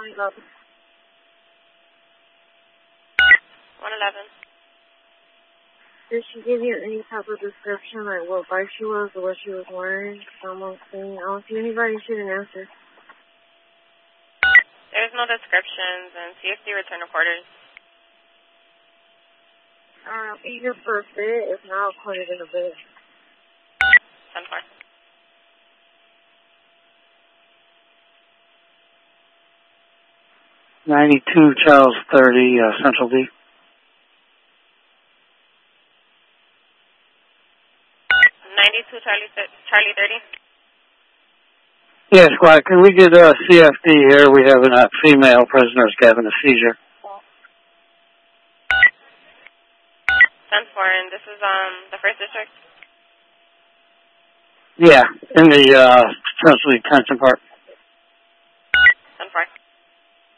111. 111. Did she give you any type of description, like what bike she was or what she was wearing? I don't see anybody shooting answer. There's no descriptions and CFD return reporters. I'll be here for a bit. If not, I'll put it in a bit. 10-4. Charles 30, Central D. 92 Charlie 30. Yes, squad. Can we get CFD here? We have a female prisoner having a seizure. 10-4, and this is the first district? Yeah, in the Central Detention Park. 10-4.